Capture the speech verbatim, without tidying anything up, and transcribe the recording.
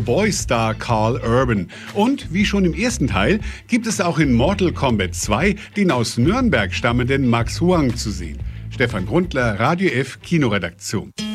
Boy-Star Carl Urban. Und wie schon im ersten Teil gibt es auch in Mortal Kombat zwei den aus Nürnberg stammenden Max Huang zu sehen. Stefan Grundler, Radio F Kinoredaktion.